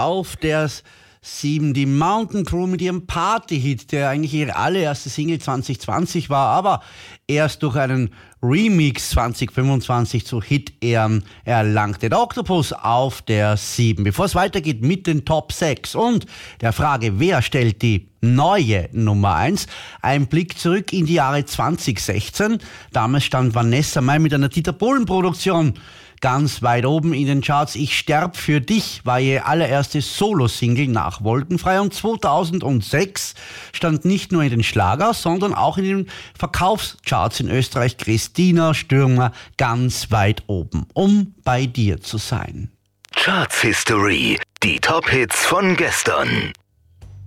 auf der 7 die Mountain Crew mit ihrem Party-Hit, der eigentlich ihre allererste Single 2020 war, aber erst durch einen Remix 2025 zu Hit-Ehren erlangte. Der Octopus auf der 7. Bevor es weitergeht mit den Top 6 und der Frage, wer stellt die neue Nummer 1, ein Blick zurück in die Jahre 2016. Damals stand Vanessa Mai mit einer Dieter Bohlen-Produktion ganz weit oben in den Charts. Ich sterb für dich war ihr allererste Solo-Single nach Wolkenfrei und 2006 stand nicht nur in den Schlager, sondern auch in den Verkaufscharts in Österreich Christina Stürmer ganz weit oben, um bei dir zu sein. Charts History, die Top-Hits von gestern.